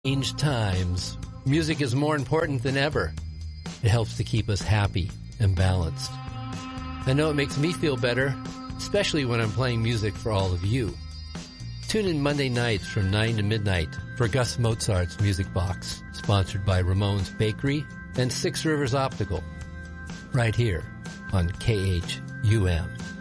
Strange times. Music is more important than ever. It helps to keep us happy and balanced. I know it makes me feel better, especially when I'm playing music for all of you. Tune in Monday nights from 9 to midnight for Gus Mozart's Music Box, sponsored by Ramon's Bakery and Six Rivers Optical, right here on KHUM.